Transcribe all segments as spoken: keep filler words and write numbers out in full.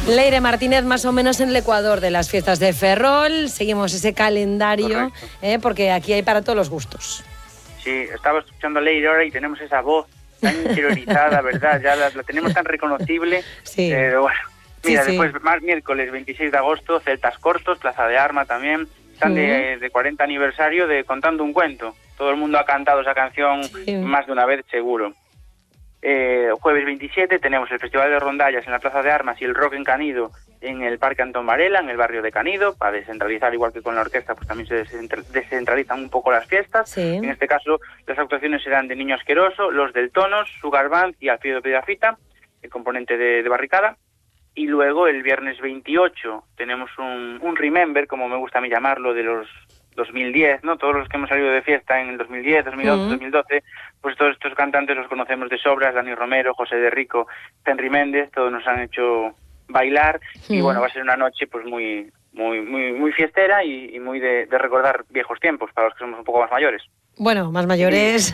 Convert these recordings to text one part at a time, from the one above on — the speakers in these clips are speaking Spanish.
Leire Martínez, más o menos en el Ecuador de las fiestas de Ferrol. Seguimos ese calendario, eh, porque aquí hay para todos los gustos. Sí, estaba escuchando a Leire ahora y tenemos esa voz tan interiorizada, ¿verdad? Ya la, la tenemos tan reconocible. Sí. Pero bueno, mira, sí, sí. después, más miércoles veintiséis de agosto, Celtas Cortos, Plaza de Arma también. Están uh-huh. de, de cuarenta aniversario de Contando un Cuento. Todo el mundo ha cantado esa canción sí. más de una vez, seguro. Eh, jueves veintisiete tenemos el Festival de Rondallas en la Plaza de Armas y el Rock en Canido en el Parque Antón Varela, en el barrio de Canido, para descentralizar, igual que con la orquesta, pues también se descentralizan un poco las fiestas. Sí. En este caso, las actuaciones serán de Niño Asqueroso, Los del Tonos, Sugar Band y Alfredo Piedrafita, el componente de, de Barricada. Y luego, el viernes veintiocho, tenemos un, un Remember, como me gusta a mí llamarlo, de los dos mil diez, ¿no? Todos los que hemos salido de fiesta en el dos mil diez, dos mil once, uh-huh. dos mil doce, pues todos estos cantantes los conocemos de sobras, Dani Romero, José de Rico, Henry Méndez, todos nos han hecho bailar, uh-huh. y bueno, va a ser una noche pues muy muy muy muy fiestera y, y muy de, de recordar viejos tiempos para los que somos un poco más mayores. Bueno, más mayores.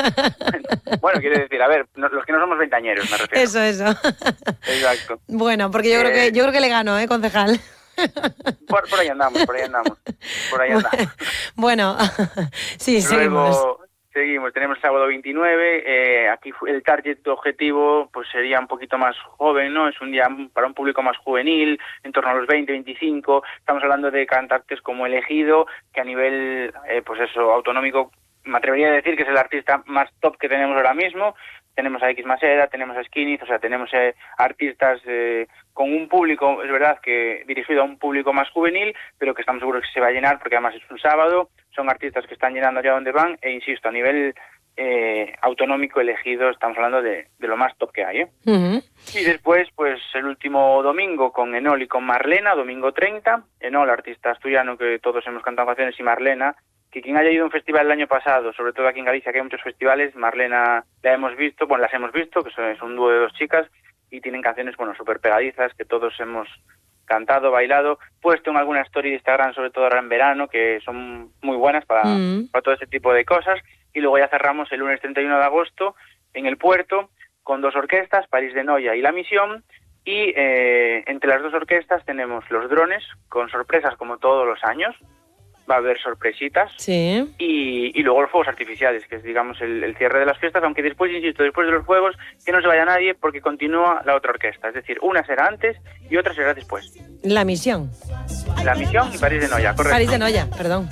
Y, bueno, quiero decir, a ver, no, los que no somos veintañeros, me refiero. Eso, eso. Exacto. Bueno, porque yo eh, creo que yo creo que le gano, ¿eh, concejal? Por, por ahí andamos, por ahí andamos. Por ahí andamos. Bueno, sí, Luego, seguimos. Seguimos, tenemos el sábado veintinueve, eh, aquí el target objetivo pues sería un poquito más joven, ¿no? Es un día para un público más juvenil, en torno a los veinte, veinticinco, estamos hablando de cantantes como Elegido, que a nivel, eh, pues eso, autonómico, me atrevería a decir que es el artista más top que tenemos ahora mismo. Tenemos a X Maseda, tenemos a Skinny, o sea, tenemos eh, artistas eh, con un público, es verdad que dirigido a un público más juvenil, pero que estamos seguros que se va a llenar, porque además es un sábado, son artistas que están llenando allá donde van, e insisto, a nivel eh, autonómico elegido, estamos hablando de, de lo más top que hay, ¿eh? Uh-huh. Y después, pues, el último domingo con Enol y con Marlena, domingo treinta, Enol, artista asturiano que todos hemos cantado canciones, y Marlena, que quien haya ido a un festival el año pasado, sobre todo aquí en Galicia, que hay muchos festivales, Marlena la hemos visto, bueno, las hemos visto, que son, es un dúo de dos chicas, y tienen canciones, bueno, súper pegadizas, que todos hemos cantado, bailado, puesto en alguna story de Instagram, sobre todo ahora en verano, que son muy buenas para, mm. para todo ese tipo de cosas, y luego ya cerramos el lunes treinta y uno de agosto en el Puerto, con dos orquestas, París de Noia y La Misión, y eh, entre las dos orquestas tenemos Los Drones, con sorpresas como todos los años, va a haber sorpresitas, sí. y, y luego los fuegos artificiales, que es, digamos, el, el cierre de las fiestas, aunque después, insisto, después de los fuegos, que no se vaya nadie porque continúa la otra orquesta, es decir, una será antes y otra será después. La Misión. La Misión y París de Noia, correcto. París de Noia, perdón.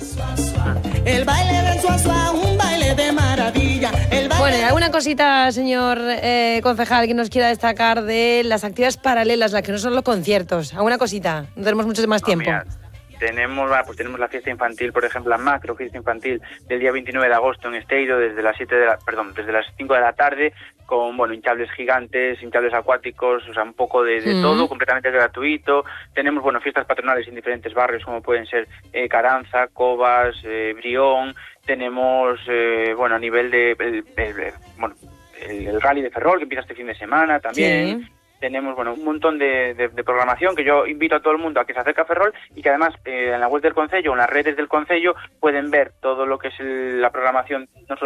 El baile del suazua, un baile de maravilla. El baile... Bueno, ¿y alguna cosita, señor eh, concejal, que nos quiera destacar de las actividades paralelas, las que no son los conciertos? ¿Alguna cosita? No tenemos mucho más tiempo. No, Tenemos, pues tenemos la fiesta infantil, por ejemplo, la macro fiesta infantil del día veintinueve de agosto en Esteiro, desde las siete de la, perdón, desde las cinco de la tarde, con, bueno, hinchables gigantes, hinchables acuáticos, o sea, un poco de, de mm. todo, completamente gratuito. Tenemos, bueno, fiestas patronales en diferentes barrios, como pueden ser eh, Caranza, Cobas, eh, Brión. Tenemos, eh, bueno, a nivel de, el, el, bueno, el, el rally de Ferrol, que empieza este fin de semana también. Sí. Tenemos, bueno, un montón de, de, de programación que yo invito a todo el mundo a que se acerque a Ferrol, y que además eh, en la web del concello, en las redes del concello, pueden ver todo lo que es el, la programación, no solo